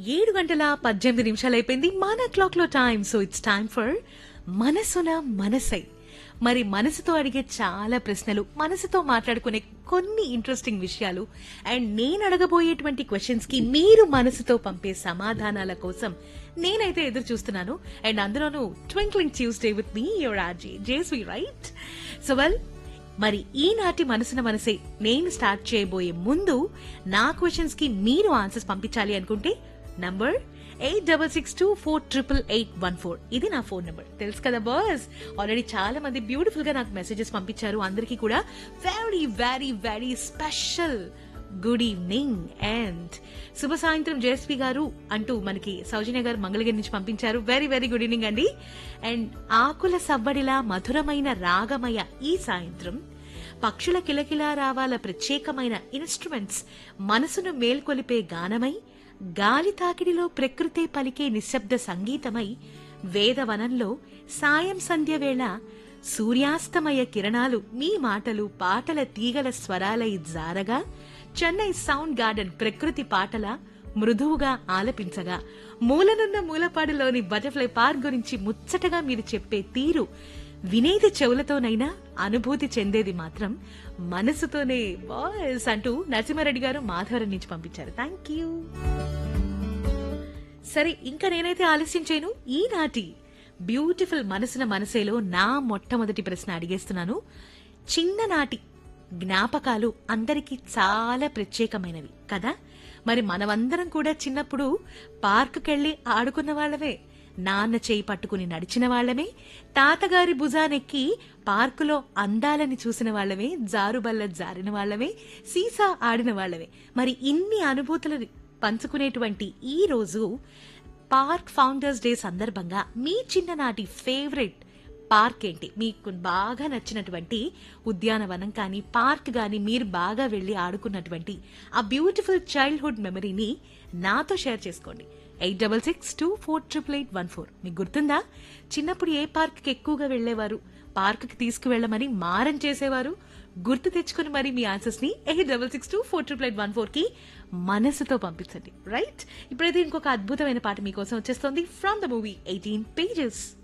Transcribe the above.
7:18 అయిపోయింది మన క్లాక్ లో time. So it's time for మనసున మనసై. మరి మనసుతో అడిగే చాలా ప్రశ్నలు, మనసుతో మాట్లాడుకునే కొన్ని ఇంట్రెస్టింగ్ విషయాలు, అండ్ నేను అడగబోయేటువంటి క్వశ్చన్స్ కి మీరు మనసుతో పంపే సమాధానాల కోసం నేనైతే ఎదురు చూస్తున్నాను. అండ్ అందులోనూ twinkling Tuesday with me your RJ జేస్వి, right? So well, మరి ఈనాటి మనసున మనసే నేను స్టార్ట్ చేయబోయే ముందు నా క్వశ్చన్స్ కి మీరు ఆన్సర్స్ పంపించాలి అనుకుంటే నంబర్ 8662488814 ఇది నా ఫోన్ నంబర్. తెలుసు కదా బాస్. ఆల్రెడీ చాలా మంది బ్యూటిఫుల్ గా నాకు మెసేజెస్ పంపించారు. అందరికీ కూడా very very very special good evening and శుభ సాయంత్రం జయశ్రీ గారు అంటూ మనకి సౌజన్య గారు మంగళగిరి నుంచి పంపించారు. వెరీ వెరీ గుడ్ ఈవినింగ్ అండి. అండ్ ఆకుల సవ్వడిలా మధురమైన రాగమయ ఈ సాయంత్రం, పక్షుల కిలకిలా రావాల ప్రత్యేకమైన ఇన్స్ట్రుమెంట్స్ మనసును మేల్కొలిపే గానమై, గాలి తాకిడిలో ప్రకృతే పలికే నిశ్శబ్ద సంగీతమై, వేదవనంలో సాయం సంధ్య వేళ సూర్యాస్తమయ కిరణాలు మీ మాటలు పాటల తీగల స్వరాలై జారగా, చెన్నై సౌండ్ గార్డెన్ ప్రకృతి పాటల మృదువుగా ఆలపించగా, మూలనున్న మూలపాడులోని బటర్ఫ్లై పార్క్ గురించి ముచ్చటగా మీరు చెప్పే తీరు వినేది చెవులతోనైనా అనుభూతి చెందేది మాత్రం మనసుతోనే బాయ్స్ అంటూ నరసింహారెడ్డి గారు మాధవరం నుంచి పంపించారు. Thank you. సరే, ఇంకా నేనైతే ఆలస్యం చేయను. ఈనాటి బ్యూటిఫుల్ మనసున మనసేలో నా మొట్టమొదటి ప్రశ్న అడిగేస్తున్నాను. చిన్ననాటి జ్ఞాపకాలు అందరికీ చాలా ప్రత్యేకమైనవి కదా. మరి మనమందరం కూడా చిన్నప్పుడు పార్కుకెళ్లి ఆడుకున్న వాళ్ళవే, నాన్న చేయి పట్టుకుని నడిచిన వాళ్లమే, తాతగారి భుజానెక్కి పార్కులో అందాలని చూసిన వాళ్లమే, జారుబల్ల జారిన వాళ్లమే, సీసా ఆడిన వాళ్లమే. మరి ఇన్ని అనుభూతులు పంచుకునేటువంటి ఈ రోజు పార్క్ ఫౌండర్స్ డే సందర్భంగా మీ చిన్ననాటి ఫేవరెట్ పార్క్ ఏంటి? మీకు బాగా నచ్చినటువంటి ఉద్యానవనం కానీ పార్క్ కానీ మీరు బాగా వెళ్లి ఆడుకున్నటువంటి ఆ బ్యూటిఫుల్ చైల్డ్హుడ్ మెమరీని నాతో షేర్ చేసుకోండి. 8662488814. మీకు గుర్తుందా? చిన్నప్పుడు ఏ పార్క్ కి ఎక్కువగా వెళ్లేవారు? పార్క్ కి తీసుకువెళ్లమని మారం చేసేవారు? గుర్తు తెచ్చుకుని మరి మీ ఆన్సర్స్ ని 8662488814 కి మనసుతో పంపించండి, రైట్? ఇప్పుడైతే ఇంకొక అద్భుతమైన పాట మీకోసం వచ్చేస్తోంది ఫ్రమ్ ద మూవీ 18 Pages.